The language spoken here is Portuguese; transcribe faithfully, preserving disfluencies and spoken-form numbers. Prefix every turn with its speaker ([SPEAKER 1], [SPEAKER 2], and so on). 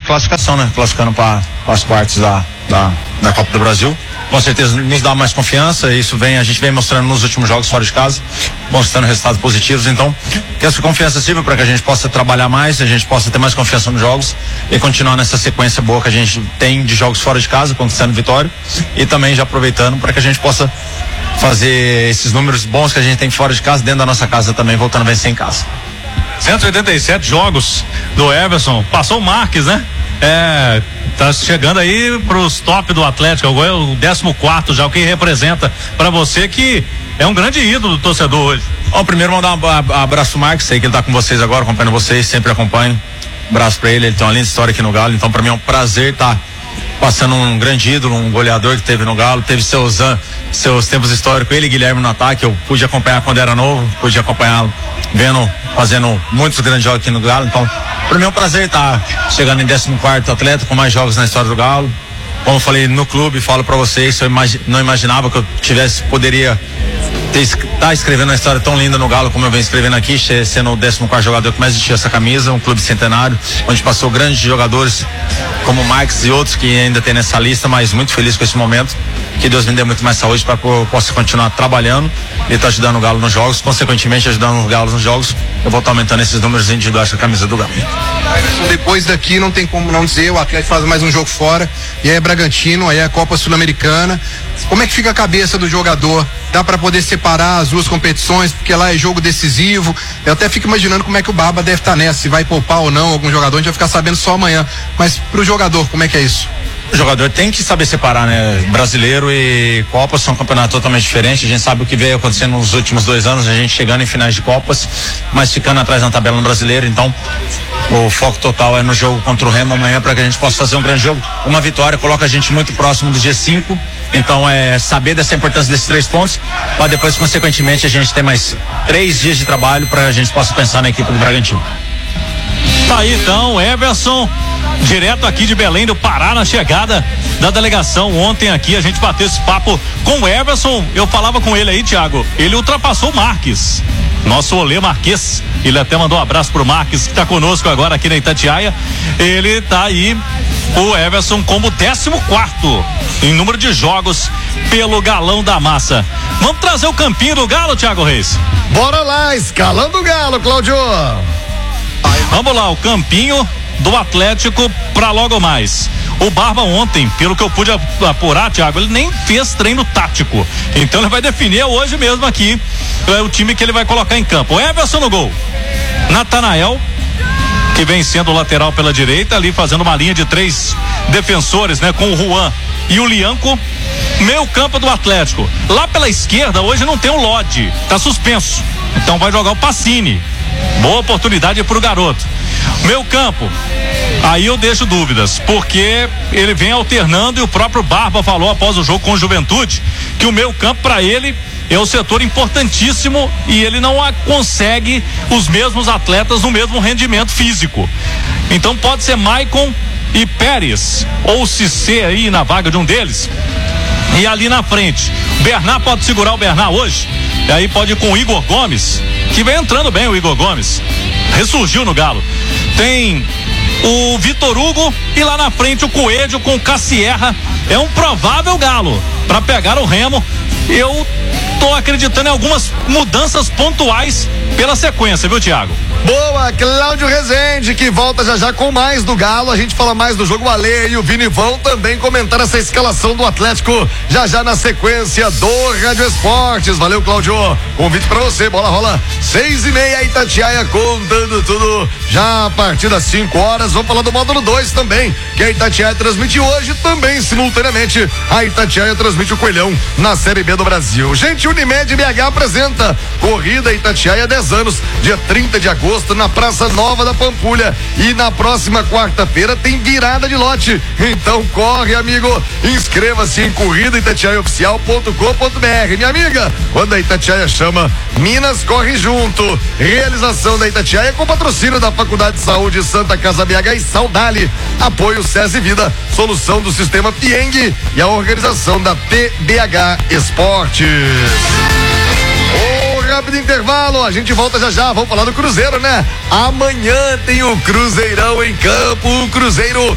[SPEAKER 1] classificação, né? Classificando para as quartas da, da, da Copa do Brasil. Com certeza nos dá mais confiança, isso vem, a gente vem mostrando nos últimos jogos fora de casa, mostrando resultados positivos, então que essa confiança sirva para que a gente possa trabalhar mais, a gente possa ter mais confiança nos jogos e continuar nessa sequência boa que a gente tem de jogos fora de casa, conquistando vitória, e também já aproveitando para que a gente possa fazer esses números bons que a gente tem fora de casa, dentro da nossa casa também, voltando a vencer em casa.
[SPEAKER 2] cento e oitenta e sete jogos do Everson, passou o Marques, né? É, tá chegando aí pros top do Atlético, agora é o décimo quarto já, o que representa pra você que é um grande ídolo do torcedor hoje.
[SPEAKER 1] Ó, primeiro mandar um abraço pro Marques, sei que ele tá com vocês agora, acompanhando vocês, sempre acompanho, abraço pra ele, ele tem uma linda história aqui no Galo, então pra mim é um prazer estar tá passando um grande ídolo, um goleador que teve no Galo, teve seus, seus tempos históricos, ele e Guilherme no ataque, eu pude acompanhar quando era novo, pude acompanhá-lo, vendo, fazendo muitos grandes jogos aqui no Galo, então para mim é um prazer estar tá chegando em décimo quarto atleta com mais jogos na história do Galo. Como eu falei no clube, falo para vocês, eu imagi- não imaginava que eu tivesse, poderia estar tá escrevendo uma história tão linda no Galo como eu venho escrevendo aqui, sendo o décimo quarto jogador que mais vestiu essa camisa, um clube centenário, onde passou grandes jogadores como o Marques e outros que ainda tem nessa lista, mas muito feliz com esse momento. Que Deus me dê muito mais saúde para que eu possa continuar trabalhando e estar tá ajudando o Galo nos jogos, consequentemente ajudando o Galo nos jogos, eu vou estar tá aumentando esses números individuais com a camisa do Galo.
[SPEAKER 3] Depois daqui não tem como não dizer, o Atlético faz mais um jogo fora, e aí é Bragantino, aí é a Copa Sul-Americana. Como é que fica a cabeça do jogador? Dá para poder separar as duas competições, porque lá é jogo decisivo. Eu até fico imaginando como é que o Barba deve estar tá nessa, se vai poupar ou não algum jogador, a gente vai ficar sabendo só amanhã. Mas pro jogador, como é que é isso?
[SPEAKER 1] O jogador tem que saber separar, né? Brasileiro e Copa são campeonatos totalmente diferentes. A gente sabe o que veio acontecendo nos últimos dois anos, a gente chegando em finais de Copas, mas ficando atrás na tabela no Brasileiro. Então, o foco total é no jogo contra o Remo amanhã para que a gente possa fazer um grande jogo. Uma vitória coloca a gente muito próximo do G cinco. Então, é saber dessa importância desses três pontos, para depois, consequentemente, a gente ter mais três dias de trabalho para a gente possa pensar na equipe do Bragantino.
[SPEAKER 2] Tá aí então, Everson, direto aqui de Belém do Pará, na chegada da delegação. Ontem aqui a gente bateu esse papo com o Everson, eu falava com ele aí, Thiago, ele ultrapassou o Marques, nosso Olê Marques, ele até mandou um abraço pro Marques, que tá conosco agora aqui na Itatiaia. Ele tá aí, o Everson, como décimo quarto em número de jogos pelo Galão da Massa. Vamos trazer o campinho do Galo, Thiago Reis?
[SPEAKER 4] Bora lá, escalando o Galo, Cláudio.
[SPEAKER 2] Vamos lá, o campinho do Atlético pra logo mais. O Barba ontem, pelo que eu pude apurar, Thiago, ele nem fez treino tático. Então ele vai definir hoje mesmo aqui é o time que ele vai colocar em campo. O Everson no gol. Natanael, que vem sendo o lateral pela direita, ali fazendo uma linha de três defensores, né? Com o Juan e o Lianco. Meio campo do Atlético. Lá pela esquerda, hoje não tem o Lodi, tá suspenso. Então vai jogar o Pacini. Boa oportunidade pro garoto. Meu campo, aí eu deixo dúvidas, porque ele vem alternando e o próprio Barba falou após o jogo com o Juventude que o meu campo para ele é o setor importantíssimo e ele não consegue os mesmos atletas no mesmo rendimento físico. Então pode ser Maicon e Pérez, ou Cissé aí na vaga de um deles. E ali na frente, Bernard pode segurar o Bernard hoje. E aí pode ir com o Igor Gomes, que vem entrando bem o Igor Gomes. Ressurgiu no Galo. Tem o Vitor Hugo e lá na frente o Coelho com o Cassierra. É um provável Galo para pegar o Remo. Eu tô acreditando em algumas mudanças pontuais pela sequência, viu, Thiago?
[SPEAKER 4] Boa, Cláudio Rezende, que volta já já com mais do Galo. A gente fala mais do jogo. O Ale e o Vini vão também comentar essa escalação do Atlético já já na sequência do Rádio Esportes. Valeu, Cláudio. Convite pra você, bola rola seis e meia, Itatiaia contando tudo já a partir das cinco horas. Vamos falar do módulo dois também, que a Itatiaia transmite hoje também, simultaneamente. A Itatiaia transmite o Coelhão na Série B do Brasil. Gente, Unimed B H apresenta Corrida Itatiaia dez anos, dia trinta de agosto, na Praça Nova da Pampulha. E na próxima quarta-feira tem virada de lote. Então corre, amigo, inscreva-se em corrida itatiaia oficial ponto com ponto br. Minha amiga, quando a Itatiaia chama, Minas corre junto. Realização da Itatiaia com patrocínio da Faculdade de Saúde Santa Casa B H e Saudale. Apoio SESI Vida, solução do sistema Pieng e a organização da P B H Esportes. Rápido intervalo, a gente volta já já, vamos falar do Cruzeiro, né? Amanhã tem o Cruzeirão em campo, o Cruzeiro